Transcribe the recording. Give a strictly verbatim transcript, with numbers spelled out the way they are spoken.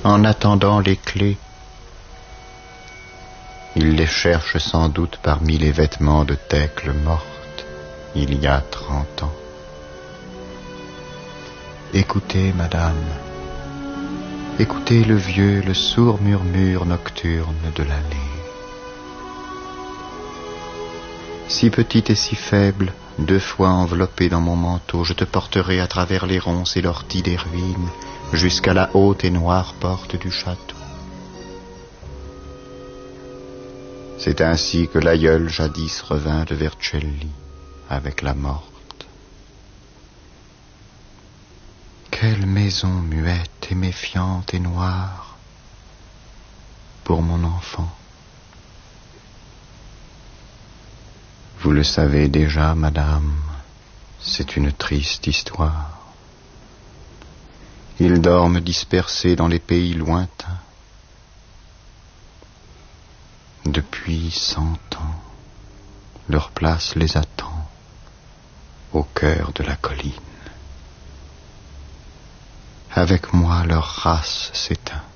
en attendant les clés. Il les cherche sans doute parmi les vêtements de Thècle morte, il y a trente ans. Écoutez, madame, écoutez le vieux, le sourd murmure nocturne de l'allée. Si petite et si faible, deux fois enveloppée dans mon manteau, je te porterai à travers les ronces et l'ortie des ruines, jusqu'à la haute et noire porte du château. C'est ainsi que l'aïeul jadis revint de Vercelli avec la morte. Quelle maison muette et méfiante et noire pour mon enfant. Vous le savez déjà, madame, c'est une triste histoire. Ils dorment dispersés dans les pays lointains. Depuis cent ans, leur place les attend au cœur de la colline. Avec moi, leur race s'éteint.